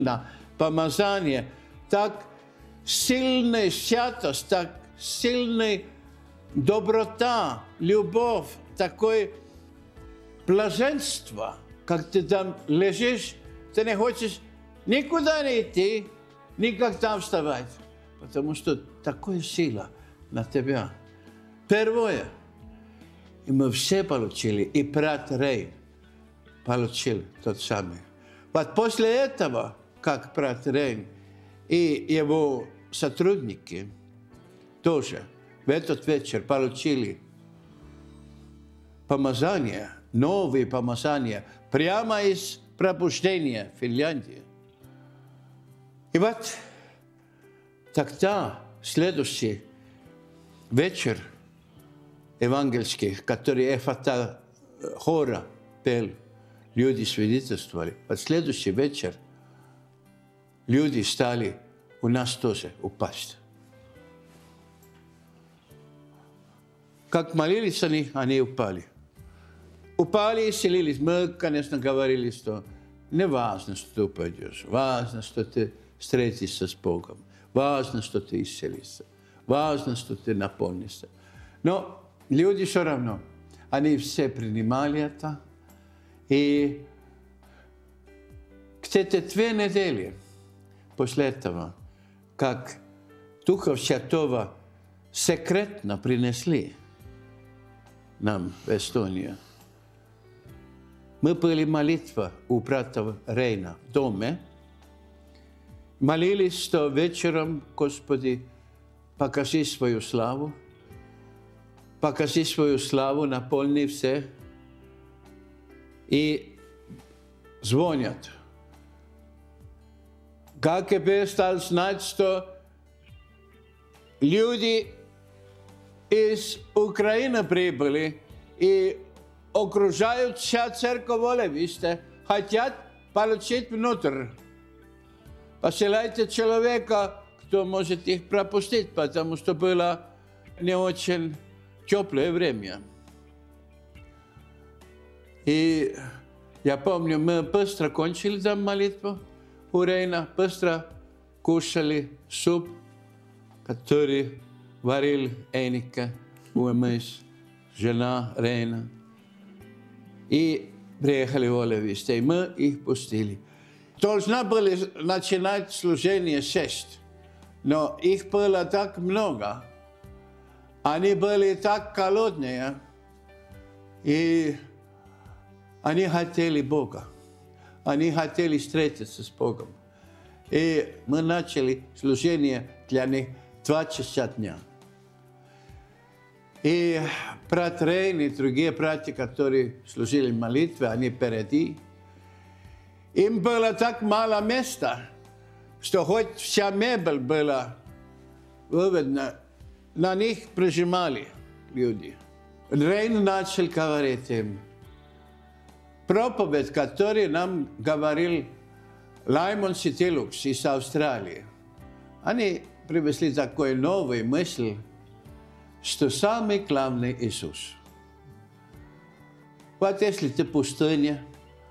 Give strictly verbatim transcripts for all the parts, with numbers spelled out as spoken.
на помазание, так сильная святость, так сильная доброта, любовь, такое блаженство, как ты там лежишь, ты не хочешь никуда не идти, никогда вставать, потому что такая сила на тебя. Первое, и мы все получили, и брат Рейн получил тот самый. Вот после этого, как брат Рейн и его сотрудники тоже в этот вечер получили помазание, новые помазания, прямо из пробуждения в Финляндии. И вот тогда следующий вечер евангельский, который Эфата хора пел, люди свидетельствовали. Вот следующий вечер люди стали у нас тоже упасть. Как молились они, они упали. Упали и селились. Мы, конечно, говорили, что не важно, что ты упадешь. Важно, что ты встретишься с Богом. Важно, что ты исцелишься. Важно, что ты наполнишься. Но люди все равно, они все принимали это. И где-то две недели после этого, как Духа Святого секретно принесли нам в Эстонию, мы были молитва у брата Рейна в доме, молились, что вечером, Господи, покажи свою славу, покажи свою славу, наполни всех. И звонят. КГБ стал знать, что люди из Украины прибыли и окружают вся церковь Олевиста, хотят получить внутрь. Посылайте человека, кто может их пропустить, потому что было не очень теплое время. И я помню, мы быстро кончили там молитву у Рейна, быстро кушали суп, который варил Эника, Уэмэс, жена Рейна. И приехали в Олевиста, и мы их пустили. Должна были начинать служение шесть, но их было так много, они были так голодные, и они хотели Бога, они хотели встретиться с Богом. И мы начали служение для них два часа дня. И брат Рейн и другие братья, которые служили в молитве, они впереди. Им было так мало места, что хоть вся мебель была выведена, на них прижимали люди. Рейн начал говорить им проповедь, которую нам говорил Лаймон Ситилукс из Австралии. Они привезли такой новый мысль, что самый главный Иисус. Вот если ты в пустыне,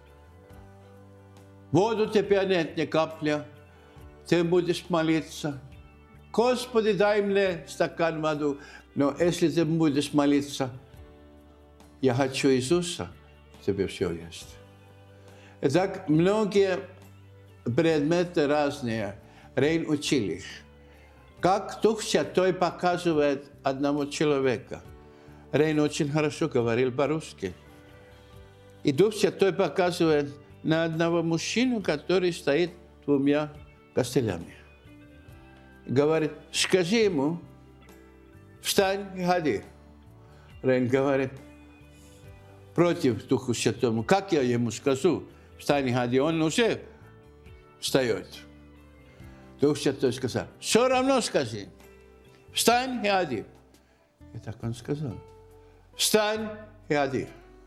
воду тебя нет ни капли, ты будешь молиться. Господи, дай мне стакан воды. Но если ты будешь молиться, я хочу Иисуса, тебе все есть. Итак, многие предметы разные, Рейн учил их. Как Дух Святой показывает одного человека. Рейн очень хорошо говорил по-русски. И Дух Святой показывает на одного мужчину, который стоит двумя костылями. Говорит, скажи ему, встань и ходи. Рейн говорит, против Духа Святому. Как я ему скажу, встань и ходи, он уже встает. Дух Святой сказал, все равно скажи, встань и ходи. И так он сказал, встань и ходи.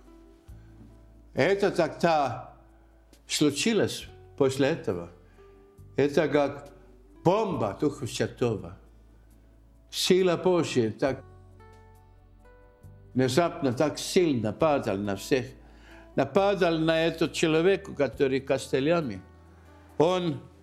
Это тогда случилось после этого. Это как бомба Духа Святого. Сила Божья так внезапно, так сильно падала на всех. Нападал на этого человека, который костылями. Он